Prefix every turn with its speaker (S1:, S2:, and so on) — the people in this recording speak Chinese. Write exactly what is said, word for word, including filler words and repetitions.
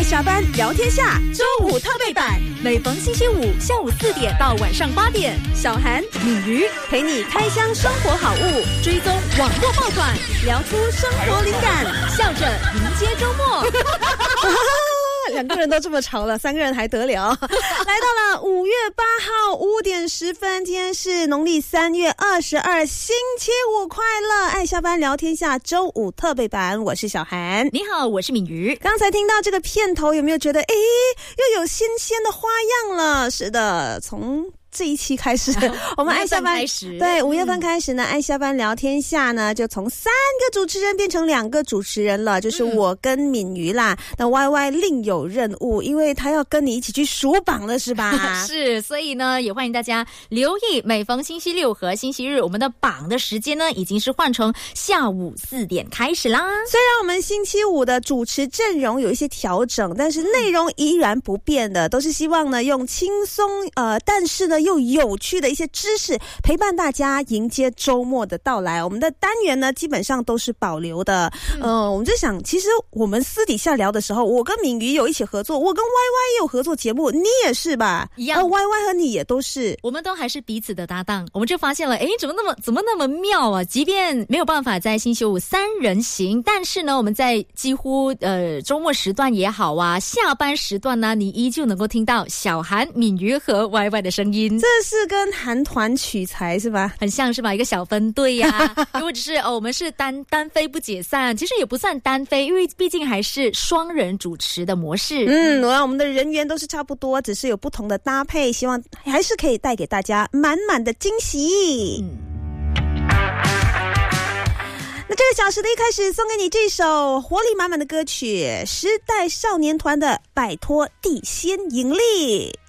S1: 爱下班聊天下周五特备版，每逢星期五下午四点到晚上八点，小韩、敏瑜陪你开箱生活好物，追踪网络爆款，聊出生活灵感，笑着迎接周末。两个人都这么吵了，三个人还得了？来到了五月八号五点十分，今天是农历三月二十二，星期五快乐！爱下班聊天下周五特备版，我是小韩。
S2: 你好，我是敏瑜。
S1: 刚才听到这个片头，有没有觉得诶又有新鲜的花样了？是的，从这一期开始，我们爱下班对五月份开始呢，爱下班聊天下呢，就从三个主持人变成两个主持人了，就是我跟敏瑜啦。那 Y Y 另有任务，因为他要跟你一起去数榜了，是吧？
S2: 是，所以呢，也欢迎大家留意，每逢星期六和星期日，我们的榜的时间呢，已经是换成下午四点开始啦。
S1: 虽然我们星期五的主持阵容有一些调整，但是内容依然不变的，都是希望呢用轻松呃，但是呢又有趣的一些知识陪伴大家迎接周末的到来。我们的单元呢基本上都是保留的。嗯、呃，我们就想，其实我们私底下聊的时候，我跟敏瑜有一起合作，我跟 Y Y 也有合作节目，你也是吧？
S2: 一样。
S1: 呃 Y Y 和你也都是，
S2: 我们都还是彼此的搭档。我们就发现了，诶，怎么那么怎么那么妙啊？即便没有办法在星期五三人行，但是呢，我们在几乎呃周末时段也好啊，下班时段呢，你依旧能够听到小韩、敏瑜和 Y Y 的声音。
S1: 这是跟韩团取材是吧？
S2: 很像是吧？一个小分队呀、啊。如果只是哦，我们是单单飞不解散，其实也不算单飞，因为毕竟还是双人主持的模式。
S1: 嗯，我们的人员都是差不多，只是有不同的搭配，希望还是可以带给大家满满的惊喜。嗯。那这个小时的一开始，送给你这首活力满满的歌曲，时代少年团的《摆脱地心引力》。